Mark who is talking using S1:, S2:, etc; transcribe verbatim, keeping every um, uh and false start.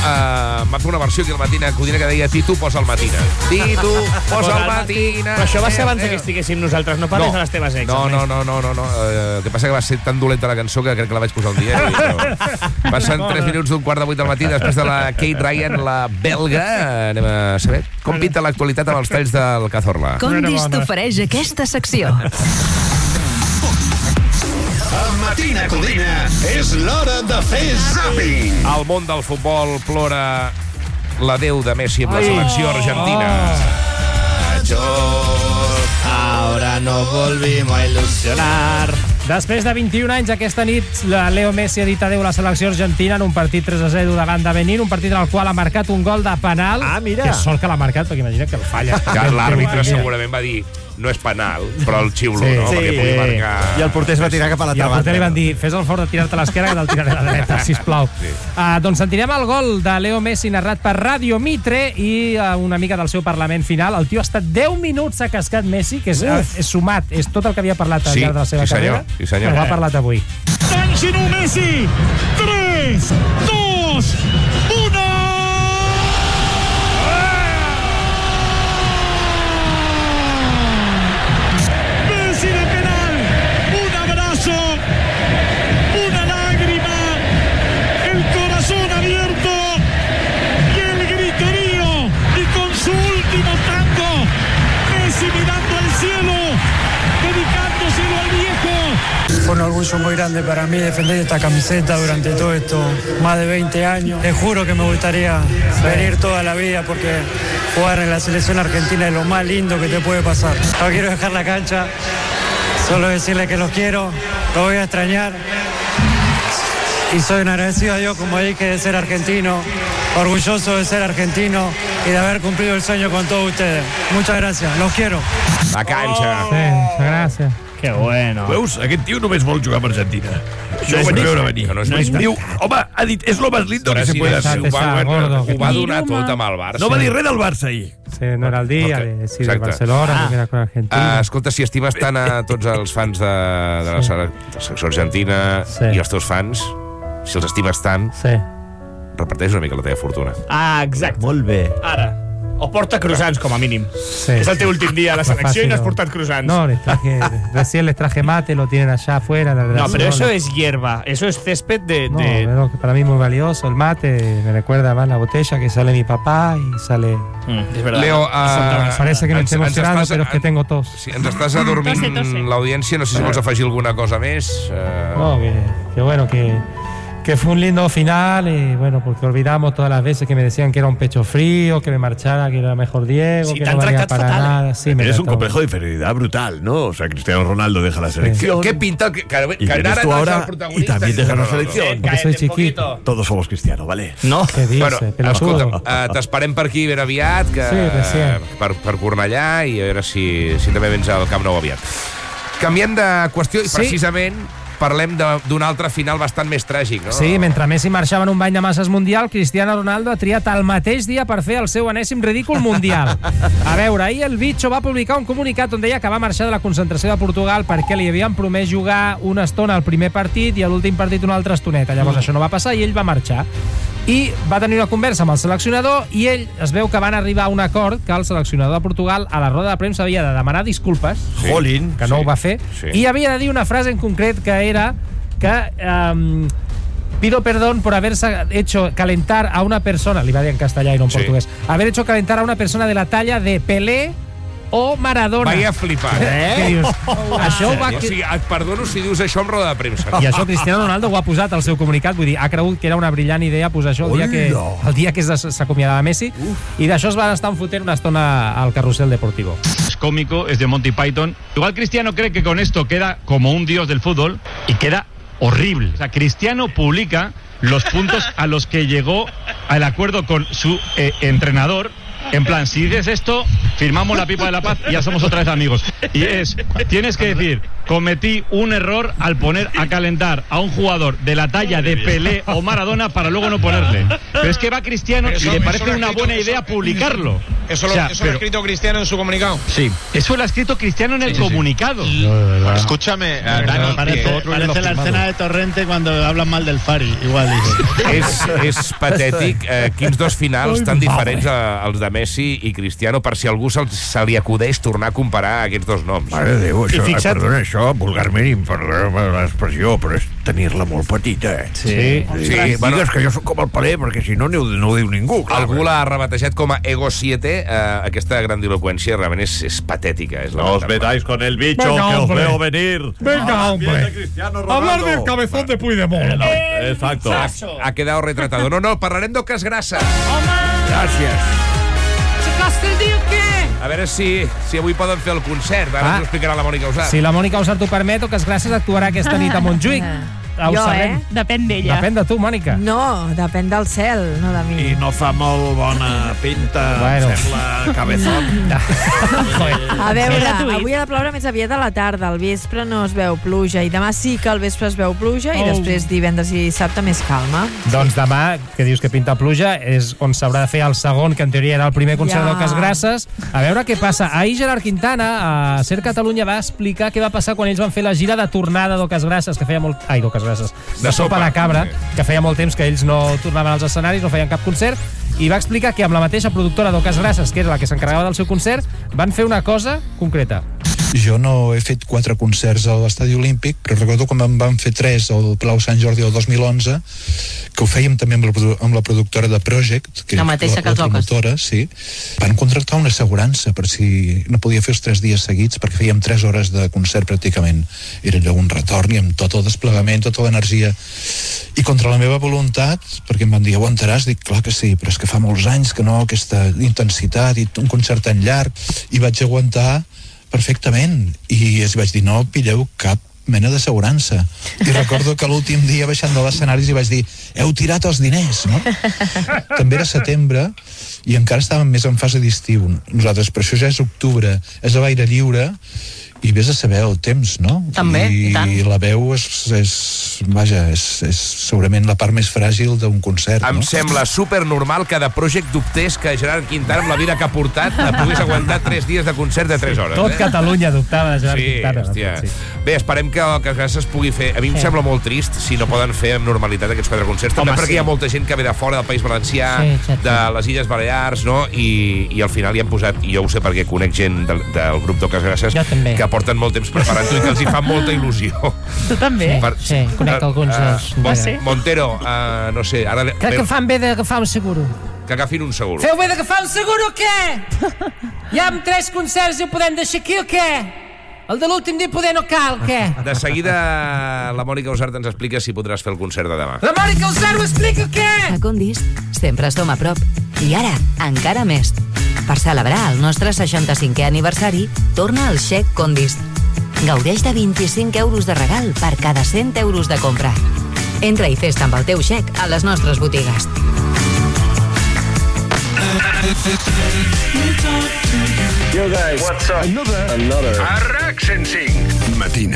S1: uh, va fer una versió aquí al Matina Codina que deia Titu, posa el Matina. Titu, posa el Matina.
S2: Però això va ser abans que estiguéssim nosaltres, no parles
S1: no.
S2: de les teves ex.
S1: No, no, no, no, no, no. Uh, el que passa que va ser tan dolenta la cançó que crec que la vaig posar un dia. Però... Passen tres minuts d'un quart de vuit del matí després de la Kate Ryan, la belga. Anem a saber com pinta l'actualitat amb els talls del Cazorla.
S3: Condis t'ofereix aquesta secció.
S4: Al Matina Codina és l'hora de fer zàping.
S1: El món del futbol plora l'adeu de Messi amb la selecció argentina.
S2: Ahora nos volvimos a ilusionar.
S5: Després de vint-i-un anys, aquesta nit, la Leo Messi ha dit adeu a la selecció argentina en un partit tres a zero davant de Benín, un partit en el qual ha marcat un gol de penal.
S2: Ah, mira.
S5: Que sort que l'ha marcat, perquè imagina que el falla.
S1: Que l'àrbitre segurament va dir no és penal, però el xiulo,
S2: sí,
S1: no?
S2: Sí,
S1: perquè pugui marcar...
S6: I el porter es va tirar cap a l'altra
S5: banda. I el porter li van dir, fes el fort de tirar-te a l'esquerra que te'l tiraré a la dreta, sisplau. Sí. Uh, doncs sentirem el gol de Leo Messi narrat per Radio Mitre i uh, una mica del seu parlament final. El tio ha estat deu minuts a cascat Messi, que és, és sumat, és tot el que havia parlat al
S1: sí,
S5: llarg de la seva
S1: sí,
S5: carrera.
S1: Sí, senyor.
S5: Ho ha parlat avui.
S7: D'Angelo Messi, tres, dos, uno! Messi de penal, un abrazo, una lágrima, el corazón abierto y el griterío, y con su último tango, Messi mirando al cielo, dedicándoselo al viejo.
S8: Fue un orgullo muy grande para mí defender esta camiseta durante todo esto, más de veinte años. Te juro que me gustaría venir toda la vida porque jugar en la selección argentina es lo más lindo que te puede pasar. No quiero dejar la cancha, solo decirle que los quiero, los voy a extrañar. Y soy un agradecido a Dios, como dije, de ser argentino, orgulloso de ser argentino y de haber cumplido el sueño con todos ustedes. Muchas gracias, los quiero.
S1: La canxa.
S5: Sí, muchas gracias.
S2: Que bueno.
S7: Veus? Aquest tio només vol jugar amb Argentina. Això
S2: No
S7: ho vaig
S2: és
S7: veure venir.
S1: Que no és
S7: No és Diu, home, ha dit, és lo más lindo que se puede hacer.
S1: Ho va,
S5: Gordo.
S1: ho va donar tot amb el Barça.
S7: No va dir res del Barça ahir.
S5: Sí, no era el dia
S1: Ok,
S5: de, sí, de
S1: exacte.
S5: Barcelona,
S2: Ah.
S5: que era con Argentina.
S1: Uh, escolta, si estimes tant a tots els fans de, de la sele- de la selecció argentina
S5: Sí.
S1: i els teus fans, si els estimes tant,
S5: Sí.
S1: reparteix una mica la teva fortuna.
S2: Ah, exacte.
S6: Molt bé.
S2: Ara. O porta croissants, com a mínim.
S5: Sí.
S2: És el teu últim dia a la
S5: Más
S2: selecció i no has
S5: fácil,
S2: portat croissants.
S5: No, les traje, recién les traje mate, lo tienen allá afuera. La
S2: No,
S5: redacción.
S2: pero eso es hierba. Eso es césped de...
S5: No,
S2: de...
S5: pero para mí muy valioso el mate, me recuerda más la botella que sale mi papá y sale...
S2: Mm, és verdad.
S1: Leo, uh,
S5: Parece que me
S1: ens-
S5: estoy
S1: ens
S5: emocionando,
S1: estàs-
S5: pero es que tengo tos.
S1: Si ens estàs adormint
S3: Tose, tose.
S1: l'audiència, no sé si vols afegir alguna cosa més. Uh,
S5: No, que, que bueno, que, que fue un lindo final y bueno, porque olvidamos todas las veces que me decían que era un pecho frío, que me marchara, que era mejor Diego,
S2: Sí,
S5: que
S2: te
S5: no
S2: han
S5: valía
S2: tratado
S5: para
S2: fatal,
S5: nada. Sí, me
S7: Eres un
S5: trató-
S7: complejo de inferioridad brutal, ¿no? O sea, Cristiano Ronaldo deja la selección.
S1: ¿Qué pinta? Que, que,
S7: Y
S1: que
S7: vienes
S1: Nara
S7: tú
S1: no és
S7: ahora
S1: el
S7: y
S1: protagonista.
S7: también dejas la
S1: No, no, no.
S7: selección.
S5: Porque soy chiquito.
S7: Todos somos cristianos, ¿vale?
S2: No.
S5: ¿Qué dice?
S1: Bueno,
S5: pelotudo.
S1: escolta, uh, t'esperem per aquí ben aviat, que,
S5: Sí, recién.
S1: per, per Cornellà, i a veure si, si també vens al Camp Nou aviat. Canviem de qüestió i
S5: Sí.
S1: precisament parlem de- d'un altre final bastant més tràgic, no?
S5: Sí, mentre Messi marxava en un bany de masses mundial, Cristiano Ronaldo ha triat el mateix dia per fer el seu enèsim ridícul mundial. A veure, ahir el Bicho va publicar un comunicat on deia que va marxar de la concentració de Portugal perquè li havien promès jugar una estona al primer partit i a l'últim partit una altra estoneta. Llavors això no va passar i ell va marxar. I va tenir una conversa amb el seleccionador i ell es veu que van arribar a un acord que el seleccionador de Portugal a la roda de premsa havia de demanar disculpes,
S1: Sí.
S7: Jolín.
S5: que no
S1: Sí,
S5: ho va fer,
S1: sí.
S5: i havia de dir una frase en concret que era que um, pido perdón por haberse hecho calentar a una persona, li va dir en castellà i no en
S1: Sí.
S5: portuguès, haber hecho calentar a una persona de la talla de Pelé o Maradona.
S1: Vaya flipant.
S5: Eh? Què dius? Això ho va...
S1: O sigui, et perdono si dius això en roda de premsa.
S5: I això Cristiano Ronaldo ho ha posat al seu comunicat, vull dir, ha cregut que era una brillant idea posar això el dia que, el dia que es- s'acomiadava Messi, i d'això es van estar enfotent una estona al carrusel deportivo.
S9: Es cómico, es de Monty Python. Igual Cristiano cree que con esto queda como un dios del fútbol y queda horrible. O sea, Cristiano publica los puntos a los que llegó al acuerdo con su eh, entrenador. En plan, si dices esto, firmamos la pipa de la paz y ya somos otra vez amigos. Y es, tienes que decir, cometí un error al poner a calentar a un jugador de la talla de Pelé o Maradona para luego no ponerle. Pero es que va Cristiano y le parece una buena idea publicarlo.
S6: Eso lo,
S9: O sea,
S6: eso lo
S9: pero-
S6: ha escrito Cristiano en su comunicado.
S9: Sí, eso lo ha escrito Cristiano en el
S6: Sí, sí, sí.
S9: comunicado.
S10: Escúchame, eh, Dani,
S11: Parece,
S10: que-
S11: parece la escena de Torrente cuando hablan mal del Fari, igual.
S1: És, és patètic eh, quins dos finals tan diferents a, als de Messi i Cristiano, per si algú se, se li acudeix tornar a comparar aquests dos noms.
S7: Mare de Déu, això,
S2: fixa't-
S7: perdona, això, vulgarment, i perdona l'expressió, però és tenir-la molt petita, eh?
S2: Sí.
S7: Sí, bueno, digues que jo sóc com el paler, perquè si no, no, ho- no ho diu ningú. Clar,
S1: Algú l'ha rebatejat com a Ego siete, eh, aquesta grandiloqüència realment és, és patètica. És
S7: No os metáis con el bicho,
S5: Venga,
S7: que os
S5: hombre.
S7: veo venir.
S5: Venga,
S7: Hablar bien
S5: hombre.
S7: de Cristiano Ronaldo.
S5: Hablar del cabezón de Puigdemont.
S7: Eh, Exacto.
S1: Ha, ha quedado retratado. No, no, parlarem d'Ocas Grasses.
S7: Gràcies.
S1: A veure si, si avui poden fer el concert. Ara
S5: Ah.
S1: ens ho explicarà la Mònica Usart.
S5: Si la Mònica Usart ho permet, o que gràcies actuarà aquesta nit a Montjuïc. Ho
S12: Jo,
S5: sabem.
S12: eh? Depèn d'ella.
S5: Depèn de tu, Mònica.
S12: No, depèn del cel, no de mi.
S7: I no fa molt bona pinta,
S5: Bueno.
S7: em sembla, cabezón.
S12: A
S7: Eh,
S12: veure,
S7: és gratuït.
S12: avui ha de ploure més aviat a la tarda, al vespre no es veu pluja, i demà sí que al vespre es veu pluja, i
S5: Oh.
S12: després divendres i dissabte més calma.
S5: Doncs demà, que dius que pinta pluja, és on s'haurà de fer el segon, que en teoria era el primer concert
S12: Ja.
S5: d'Ocas Grasses. A veure què passa. Ahir Gerard Quintana, a Ser Catalunya, va explicar què va passar quan ells van fer la gira de tornada d'Ocas Grasses, que feia molt... Ai, d'Ocas Grasses. De,
S1: De
S5: sopa
S1: sopa.
S5: de cabra,
S1: Sí.
S5: que feia molt temps que ells no tornaven als escenaris, no feien cap concert, i va explicar que amb la mateixa productora d'Ocas Grasses, que era la que s'encarregava del seu concert, van fer una cosa concreta.
S13: Jo no he fet quatre concerts a l'Estadi Olímpic, però recordo quan en vam fer tres al Palau Sant Jordi el dos mil onze, que ho fèiem també amb la, produ- amb la productora de Project, que
S14: La
S13: és
S14: mateixa
S13: la,
S14: que
S13: la
S14: els Ocas.
S13: promotora, sí. Van contractar una assegurança per si no podia fer els tres dies seguits, perquè fèiem tres hores de concert pràcticament. Era allò un retorn i amb tot el desplegament, tota l'energia. I contra la meva voluntat, perquè em van dir, aguantaràs? Dic, clar que sí, però és que fa molts anys que no, aquesta intensitat i un concert tan llarg, i vaig aguantar perfectament, i els vaig dir, no pilleu cap mena d'assegurança. I recordo que l'últim dia baixant de l'escenari i vaig dir, heu tirat els diners, no? També era setembre i encara estàvem més en fase d'estiu. Nosaltres, per això ja és octubre, és a l'aire lliure, i vés a saber el temps, no?
S14: També,
S13: I,
S14: i tant.
S13: i la veu és, és vaja, és, és segurament la part més fràgil d'un concert,
S1: Em
S13: no?
S1: sembla supernormal que de Project dubtés que Gerard Quintana, amb la vida que ha portat, pogués aguantar tres dies de concert de tres hores.
S5: Tot
S1: eh?
S5: Catalunya dubtava de Gerard
S1: Sí,
S5: Quintana.
S1: hòstia.
S5: Sí.
S1: Bé, esperem que Ocas Grasses pugui fer... A mi em
S5: Sí.
S1: sembla molt trist si no poden fer amb normalitat aquests quatre concerts, també
S2: Home,
S1: perquè
S2: sí.
S1: hi ha molta gent que ve de fora del País Valencià,
S5: Sí, exacte.
S1: de les Illes Balears, no? I, i al final hi han posat, i jo ho sé perquè conec gent del, del grup d'Ocas Grasses,
S5: Jo també.
S1: que porten molt temps preparant-ho i que els hi fa molta il·lusió.
S14: Tu també?
S1: Per-
S5: Sí, conec alguns dels-
S1: Mon-
S5: Sí.
S1: Montero, uh, no sé, ara...
S5: Crec que fan bé d'agafar un seguro.
S1: Que agafin un segur.
S5: Feu bé d'agafar un seguro o què? Ja amb tres concerts i ho podem deixar aquí o què? El de l'últim dia poder no cal, què?
S1: De seguida la Mònica Usart ens explica si podràs fer el concert de demà.
S5: La Mònica Usart ho explica o què?
S3: A Condis sempre som a prop. I ara, encara més. Per celebrar el nostre seixanta-cinquè aniversari, torna el xec Condis. Gaudeix de vint-i-cinc euros de regal per cada cent euros de compra. Entra i fes-te amb el teu xec a les nostres botigues.
S4: Yo guys, what's up? Another, another. Arrac cent cinc. Matina.